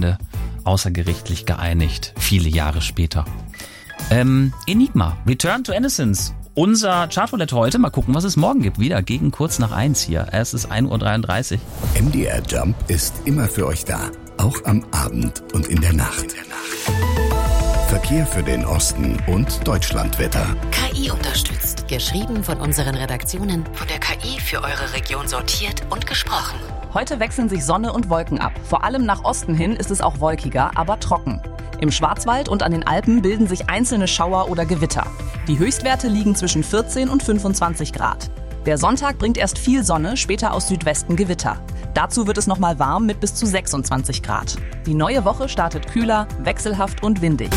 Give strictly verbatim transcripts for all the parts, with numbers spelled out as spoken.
Ende außergerichtlich geeinigt, viele Jahre später. Ähm, Enigma, Return to Innocence. Unser Chartroulette heute. Mal gucken, was es morgen gibt. Wieder gegen kurz nach eins hier. Es ist ein Uhr dreiunddreißig. M D R Jump ist immer für euch da. Auch am Abend und in der Nacht. Verkehr für den Osten und Deutschlandwetter. K I unterstützt. Geschrieben von unseren Redaktionen. Von der K I für eure Region sortiert und gesprochen. Heute wechseln sich Sonne und Wolken ab. Vor allem nach Osten hin ist es auch wolkiger, aber trocken. Im Schwarzwald und an den Alpen bilden sich einzelne Schauer oder Gewitter. Die Höchstwerte liegen zwischen vierzehn und fünfundzwanzig Grad. Der Sonntag bringt erst viel Sonne, später aus Südwesten Gewitter. Dazu wird es nochmal warm mit bis zu sechsundzwanzig Grad. Die neue Woche startet kühler, wechselhaft und windig.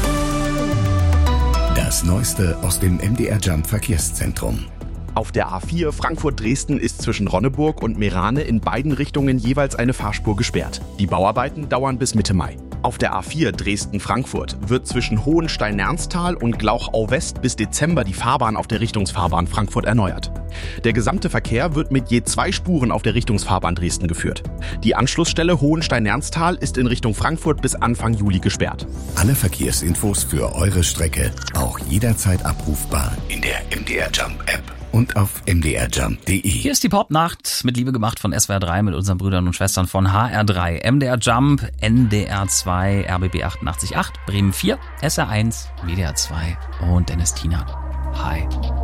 Das Neueste aus dem M D R Jump Verkehrszentrum. Auf der A vier Frankfurt-Dresden ist zwischen Ronneburg und Meerane in beiden Richtungen jeweils eine Fahrspur gesperrt. Die Bauarbeiten dauern bis Mitte Mai. Auf der A vier Dresden-Frankfurt wird zwischen Hohenstein-Nernstal und Glauchau-West bis Dezember die Fahrbahn auf der Richtungsfahrbahn Frankfurt erneuert. Der gesamte Verkehr wird mit je zwei Spuren auf der Richtungsfahrbahn Dresden geführt. Die Anschlussstelle Hohenstein-Nernstal ist in Richtung Frankfurt bis Anfang Juli gesperrt. Alle Verkehrsinfos für eure Strecke auch jederzeit abrufbar in der M D R Jump App und auf m d r jump punkt d e. Hier ist die Popnacht mit Liebe gemacht von S W R drei mit unseren Brüdern und Schwestern von H R drei. M D R Jump, N D R zwei, R B B achtundachtzig Komma acht, Bremen vier, S R eins, W D R zwei und Dennis Tiener. Hi.